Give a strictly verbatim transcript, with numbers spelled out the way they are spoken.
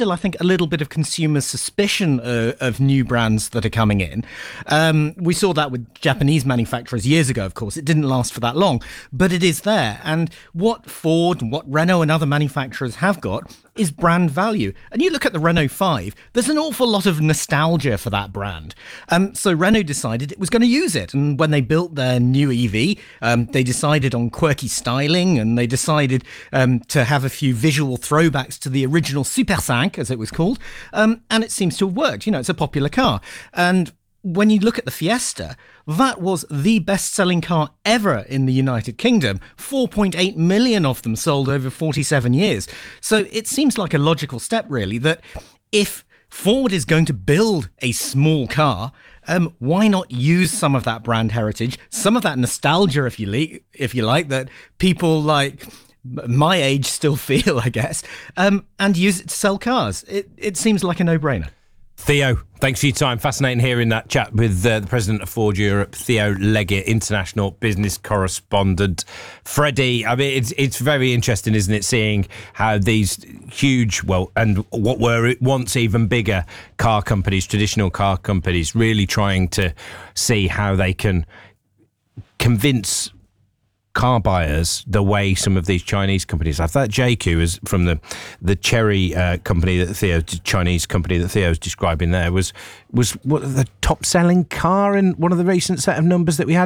still, I think, a little bit of consumer suspicion uh, of new brands that are coming in. Um, we saw that with Japanese manufacturers years ago, of course. It didn't last for that long, but it is there. And what Ford, what Renault and other manufacturers have got is brand value. And you look at the Renault five, there's an awful lot of nostalgia for that brand. Um, so Renault decided it was going to use it. And when they built their new E V, um, they decided on quirky styling, and they decided um, to have a few visual throwbacks to the original Super cinq, as it was called. Um, and it seems to have worked. You know, it's a popular car. And when you look at the Fiesta, that was the best-selling car ever in the United Kingdom. four point eight million of them sold over forty-seven years. So it seems like a logical step, really, that if Ford is going to build a small car, um, why not use some of that brand heritage, some of that nostalgia, if you, le- if you like, that people like my age still feel, I guess, um, and use it to sell cars. It, it seems like a no-brainer. Theo, thanks for your time. Fascinating hearing that chat with uh, the president of Ford Europe, Theo Leggett, international business correspondent. Freddie, I mean, it's it's very interesting, isn't it, seeing how these huge, well, and what were once even bigger car companies, traditional car companies, really trying to see how they can convince car buyers the way some of these Chinese companies have. That J Q is from the the Chery uh, company that Theo, Chinese company that Theo's describing there, was was what, the top selling car in one of the recent set of numbers that we had.